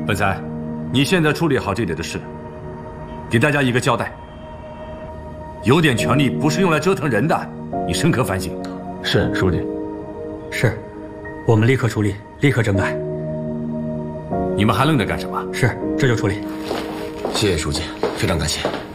本裁，你现在处理好这里的事，给大家一个交代。有点权力不是用来折腾人的，你深刻反省。 是，书记。 是，我们立刻处理，立刻整改。 你们还愣着干什么？ 是，这就处理。 谢谢书记，非常感谢。